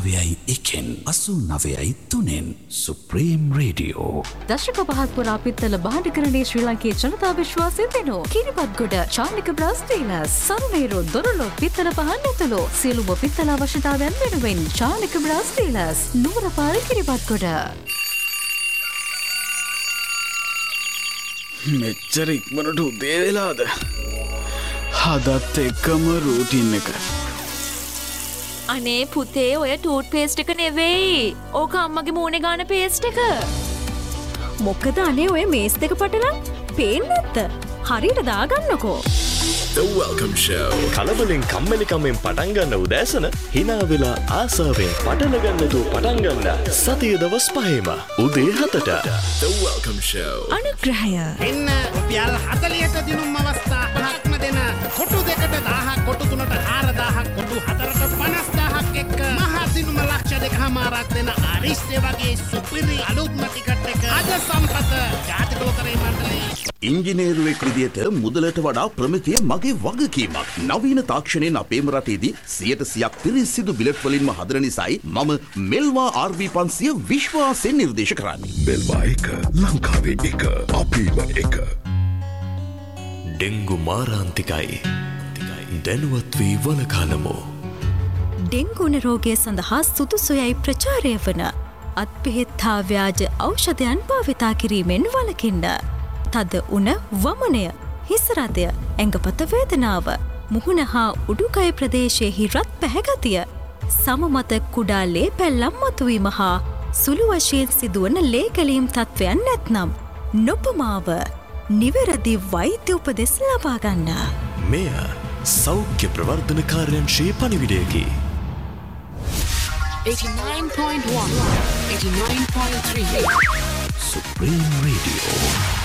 89.1 89.3 supreme radio. දශක පහක් පුරා පිත්තල භාණ්ඩකරණයේ ශ්‍රී ලංකේ ජනතා විශ්වාසය දෙනු කිරිබත්ගොඩ චානික බ්‍රාස් ටීලර්ස් සරුනේරු දොරලො පිත්තල පහන් ඇතුළු සියලුම පිත්තල අවශ්‍යතාවයන් වෙනුවෙන් චානික බ්‍රාස් ටීලර්ස් නුවරපාර කිරිබත්ගොඩ. මෙච්චර ඉක්මනට උදේ වෙලාද? හදත් එක්කම රූටින් එක. අනේ පුතේ ඔය ටූත් පේස්ට් එක නෙවෙයි. ඕක අම්මගේ මූණේ ගාන පේස්ට් එක. මොකද අනේ ඔය මේස් දෙක පටලන් පේන්නේ නැත්ද? හරියට දාගන්නකෝ. The Welcome Show. කලබලෙන් කම්මැලිකමෙන් පටන් ගන්න උදෑසන hina වෙලා ආසාවෙන් පටල ගන්නතු පටන් ගන්න සතිය දවස් 5ම උදේ 7ට The Welcome Show. අනුග්‍රහය. එන්න රුපියල් 40ට දිනුම් අවස්ථා 5ක්ම දෙන කොටු දෙකට 1000ක් කොටු තුනට 4000ක් කොටු හතරට 50000ක් එක්ක මහා දිනුම ලක්ෂ දෙකමාරක් දෙන අරිෂ්ඨ වගේ සුපිරි අලුත්ම ටිකට් එක අද සම්පත ජාතික ලෝකරේ මණ්ඩලයේ ඉංජිනේරුවෙක් විදියට මුදලට වඩා ප්‍රමිතිය මගේ වගකීමක්. නවීන තාක්ෂණයෙන් අපේම රටේදී 100% පිරිසිදු බිලට් වලින්ම හදන නිසායි මම මෙල්වා RV 500 විශ්වාසයෙන් නිර්දේශ කරන්නේ. මෙල්වා එක ලංකාවේ එක අපේම එක. ඩෙංගු මාරාන්තිකයි. දැනුවත් වී වළකනමු. ඩෙංගුන රෝගය සඳහා සුදුසුයයි ප්‍රචාරය වන අත්පිහිත් හා ව්‍යාජ ඖෂධයන් භාවිතා කිරීමෙන් වළකින්න. තද උණ වමනය, හිසරදය, ඇඟපත වේදනාව, මුහුණ හා උඩුකය ප්‍රදේශයෙහි රත් පැහැගතිය, සමමත කුඩා ලේ පැල්ලම් මතුවීම හා සුළු වශයෙන් සිදුවන ලේකැලීම් තත්ත්වයන් නැත්නම් නොපමාව නිවැරදි වෛද්‍ය උපදෙස් ලබා ගන්න. මෙය සෞඛ්‍ය ප්‍රවර්ධන කාර්යාංශයේ පණිවිඩයකි. 89.1 89.3 සුප්‍රීම් රේඩියෝ.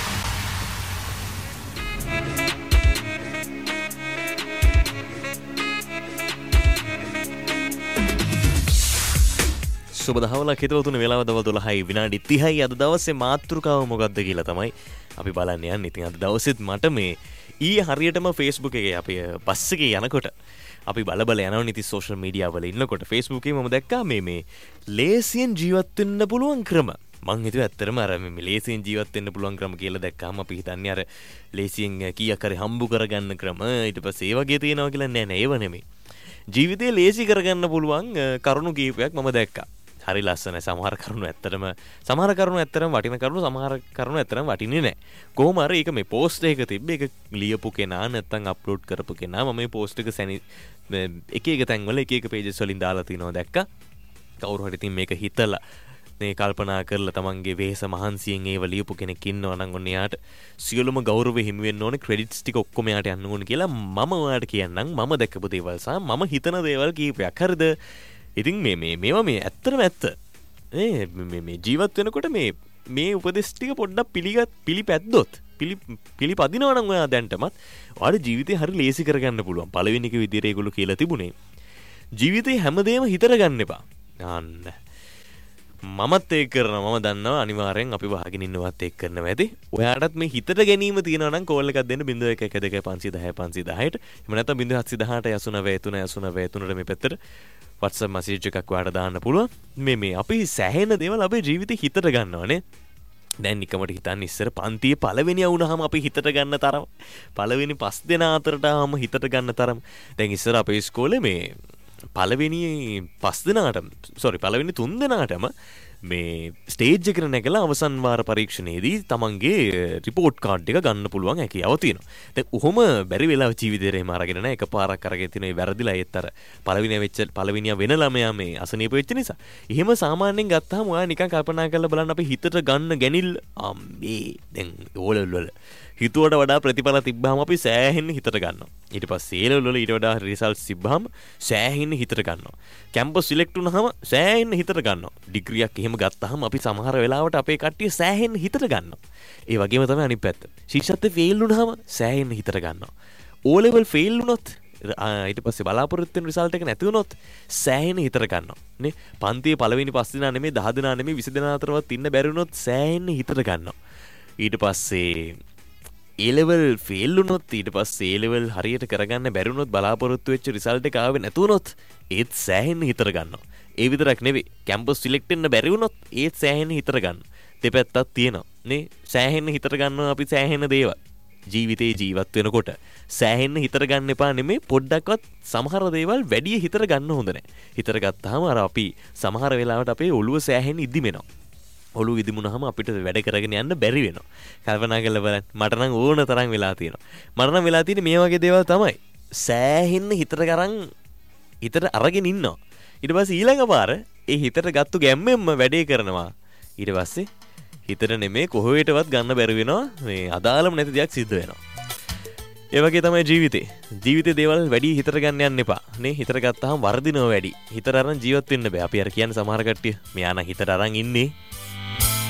සුබ දහවලක් හිතවතුන වෙලාව දවල් 12යි විනාඩි 30යි. අද දවසේ මාතෘකාව මොකක්ද කියලා තමයි අපි බලන්න යන්නේ. ඉතින් අද දවසෙත් මට මේ හරියටම Facebook එකේ අපි බස් එකේ යනකොට අපි බල යනවා ඉතින් සෝෂල් මීඩියා වල ඉන්නකොට Facebook එකේ මම දැක්කා මේ ලේසියෙන් ජීවත් වෙන්න පුළුවන් ක්‍රම. මං හිතුවා ඇත්තටම අර මේ ලේසියෙන් ජීවත් වෙන්න පුළුවන් ක්‍රම කියලා දැක්කාම අපි හිතන්නේ අර ලේසියෙන් කීයක් හරි හම්බු කරගන්න ක්‍රම ඊට පස්සේ ඒ වගේ තියෙනවා කියලා. නෑ ඒව නෙමෙයි. ජීවිතේ ලේසි කරගන්න පුළුවන් කරුණු කීපයක් මම දැක්කා. හරි ලස්සනයි. සමහර කරුණු ඇත්තටම වටින කරුණු, සමහර කරුණු ඇත්තටම වටින්නේ නැහැ. කොහොම හරි ඒක මේ පෝස්ට් එක තිබ්බ එක ලියපු කෙනා නැත්තම් අප්ලෝඩ් කරපු කෙනා මම මේ පෝස්ට් එක එක තැන්වල එක පේජස් වලින් දාලා තිනවා දැක්කා. කවුරු හරි ඉතින් මේක හිතලා මේ කල්පනා කරලා තමන්ගේ වෙහෙස මහන්සියෙන් ඒව ලියපු කෙනෙක් ඉන්නවා නම් ඔන්න එයාට සියලුම ගෞරවෙ හිමි වෙන්න ඕනේ. ක්‍රෙඩිට්ස් ටික ඔක්කොම එයාට යන්න ඕනේ කියලා මම ඔයාලට කියන්නම්. මම දැකපු දේවල් සහ මම හිතන දේවල් කීපයක්. හරිද? ඉතින් මේවා මේ ඇත්තටම ඇත්ත. මේ ජීවත් වෙනකොට මේ උපදෙස් ටික පොඩ්ඩක් පිළිපැද්දොත් පිළිපදිනවා නම් ඔයා දැන්ටමත් ඔයාලේ ජීවිතේ හරි ලේසි කරගන්න පුළුවන්. පළවෙනි එක විදිහට ඒගොල්ලෝ කියලා තිබුණේ ජීවිතේ හැමදේම හිතට ගන්න එපා. අන්න මමත් ඒක කරනවා. මම දන්නවා අනිවාර්යෙන් අපි වහගෙන ඉන්නවත් ඒක කරනවා ඇති. ඔයාටත් මේ හිතට ගැනීම තියෙනවා නම් කෝල් එකක් දෙන්න 0112 510 510ට. එහෙම නැත්නම් 0718 89 මේ පැත්තට WhatsApp message එකක් ඔයාලට දාන්න පුළුවන්. මේ අපි සෑහෙන දේවල් අපේ ජීවිතේ හිතට ගන්නවානේ. දැන් නිකමට හිතන්න ඉස්සර පන්තියේ පළවෙනියා වුණාම අපි හිතට ගන්න තරම පළවෙනි 5 දෙනා අතරට ආවම හිතට ගන්න තරම දැන් ඉස්සර අපේ ඉස්කෝලේ මේ පළවෙනි 3 දෙනාටම මේ ස්ටේජ් එකට නැගලා අවසන් වාර පරීක්ෂණයේදී තමන්ගේ රිපෝට් කාඩ් එක ගන්න පුළුවන් හැකියාව තියෙනවා. දැන් උහුම බැරි වෙලාව ජීවිතේට එහෙම අරගෙන නැහැ. එකපාරක් අරගෙන තියෙන ඒ වැරදිලා ඒත් අර පළවෙනියා වෙන ළමයා මේ අසනීප වෙච්ච නිසා. එහෙම සාමාන්‍යයෙන් ගත්තාම ඔයා නිකන් කල්පනා කරලා බලන්න අපි හිතට ගන්න ගැනිල් අම්බේ දැන් ඕලෙවල් වල හිතුවට වඩා ප්‍රතිඵල තිබ්බහම අපි සෑහෙන්න හිතට ගන්නවා. ඊට පස්සේ ඒ ලෙවල් වල ඊට වඩා රිසල්ට්ස් තිබ්බහම සෑහෙන්න හිතට ගන්නවා. කැම්පස් සිලෙක්ට් වුණාම සෑහෙන්න හිතට ගන්නවා. ඩිග්‍රියක් එහෙම ගත්තාම අපි සමහර වෙලාවට අපේ කට්ටිය සෑහෙන්න හිතට ගන්නවා. ඒ වගේම තමයි අනිත් පැත්ත. ශිෂ්‍යත්වයේ ෆේල් වුණාම සෑහෙන්න හිතට ගන්නවා. O level ෆේල් වුණොත් ඊට පස්සේ බලාපොරොත්තු වෙන රිසල්ට් එක නැති වුණොත් සෑහෙන හිතට ගන්නවා නේ. පන්තියේ පළවෙනි 5 දිනා නෙමෙයි 10 දිනා නෙමෙයි 20 දිනා අතරවත් ඉන්න බැරි වුණොත් සෑහෙන හිතට ගන්නවා. ඊට පස්සේ A level ෆේල් වුණොත් ඊට පස්සේ A level හරියට කරගන්න බැරි වුණොත් බලාපොරොත්තු වෙච්ච රිසල්ට් එක ආවේ නැතුනොත් ඒත් සෑහෙන හිතට ගන්නවා. ඒ විතරක් නෙවෙයි කැම්පස් සිලෙක්ට් වෙන්න බැරි වුණොත් ඒත් සෑහෙන්න හිතර ගන්න. දෙපැත්තක් තියෙනවා නේ. සෑහෙන්න හිතර ගන්නවා අපි සෑහෙන දේවල්. ජීවිතේ ජීවත් වෙනකොට සෑහෙන්න හිතර ගන්න එපා නෙමෙයි පොඩ්ඩක්වත් සමහර දේවල් වැඩි හිතර ගන්න හොඳ නැහැ. හිතර ගත්තාම අර අපි සමහර වෙලාවට අපේ ඔළුව සෑහෙන්න ඉදිමෙනවා. ඔළුව ඉදිමුනහම අපිට වැඩ කරගෙන යන්න බැරි වෙනවා. කල්පනා කරලා බලන්න මට නම් ඕන තරම් වෙලා තියෙනවා. මට නම් වෙලා තියෙන්නේ මේ වගේ දේවල් තමයි. සෑහෙන්න හිතර කරන් හිතට අරගෙන ඉන්නවා. ඊට පස්සේ ඊළඟ පාර ඒ හිතට ගත්තු ගැම්මෙන්ම වැඩේ කරනවා. ඊට පස්සේ හිතට නෙමෙයි කොහොයටවත් ගන්න බැරි වෙනවා. මේ අදාළම නැති දෙයක් සිද්ධ වෙනවා. ඒ වගේ තමයි ජීවිතේ. ජීවිතේ දේවල් වැඩි හිතට ගන්න යන්න එපා. නේ හිතට ගත්තාම වර්ධිනව වැඩි. හිතට අරන් ජීවත් වෙන්න බෑ. අපි අර කියන්නේ සමහර කට්ටිය මෙයා නම් හිතට අරන් ඉන්නේ